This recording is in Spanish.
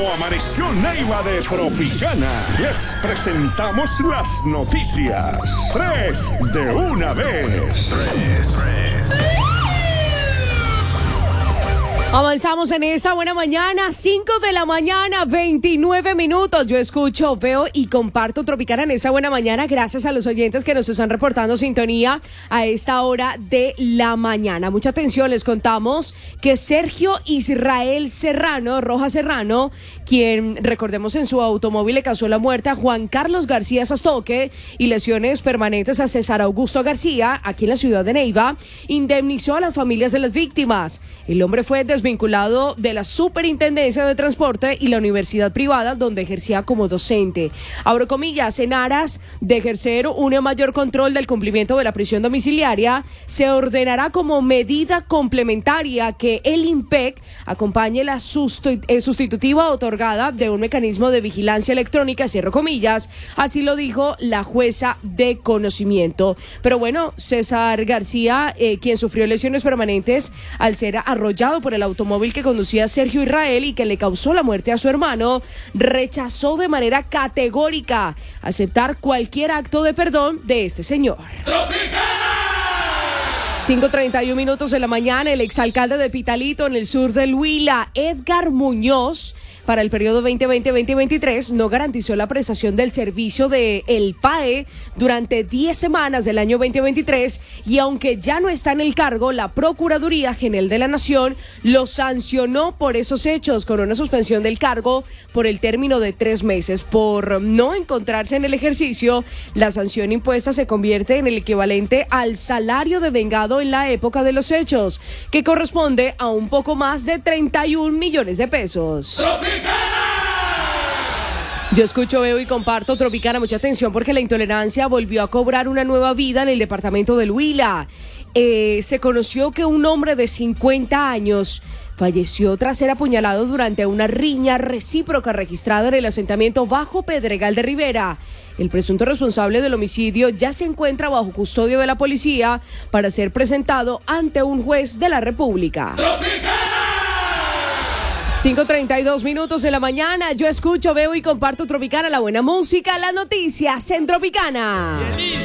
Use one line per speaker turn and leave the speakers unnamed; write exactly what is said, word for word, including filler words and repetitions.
como amaneció Neiva de Tropicana, les presentamos las noticias. Tres de una vez. Tres, tres.
Avanzamos en esta buena mañana, cinco de la mañana, veintinueve minutos. Yo escucho, veo y comparto Tropicana en esta buena mañana gracias a los oyentes que nos están reportando sintonía a esta hora de la mañana. Mucha atención, les contamos que Sergio Israel Serrano, Rojas Serrano, quien recordemos en su automóvil le causó la muerte a Juan Carlos García Sastoque y lesiones permanentes a César Augusto García, aquí en la ciudad de Neiva, indemnizó a las familias de las víctimas. El hombre fue desvinculado de la Superintendencia de Transporte y la universidad privada donde ejercía como docente. Abro comillas, en aras de ejercer un mayor control del cumplimiento de la prisión domiciliaria, se ordenará como medida complementaria que el IMPEC acompañe la sustitu- eh, sustitutiva otorgada de un mecanismo de vigilancia electrónica, cierro comillas, así lo dijo la jueza de conocimiento. Pero bueno, César García, eh, quien sufrió lesiones permanentes al ser arrollado por el automóvil que conducía Sergio Israel y que le causó la muerte a su hermano, rechazó de manera categórica aceptar cualquier acto de perdón de este señor. cinco treinta y un minutos de la mañana, el exalcalde de Pitalito en el sur del Huila, Edgar Muñoz, para el periodo veinte veinte a veinte veintitrés no garantizó la prestación del servicio de el P A E durante diez semanas del año veinte veintitrés y aunque ya no está en el cargo, la Procuraduría General de la Nación lo sancionó por esos hechos con una suspensión del cargo por el término de tres meses. Por no encontrarse en el ejercicio, la sanción impuesta se convierte en el equivalente al salario devengado en la época de los hechos, que corresponde a un poco más de treinta y un millones de pesos. Yo escucho, veo y comparto Tropicana. Mucha atención porque la intolerancia volvió a cobrar una nueva vida en el departamento del Huila. Eh, se conoció que un hombre de cincuenta años falleció tras ser apuñalado durante una riña recíproca registrada en el asentamiento Bajo Pedregal de Rivera. El presunto responsable del homicidio ya se encuentra bajo custodia de la policía para ser presentado ante un juez de la República. cinco treinta y dos minutos de la mañana, yo escucho, veo y comparto Tropicana, la buena música, las noticias en Tropicana.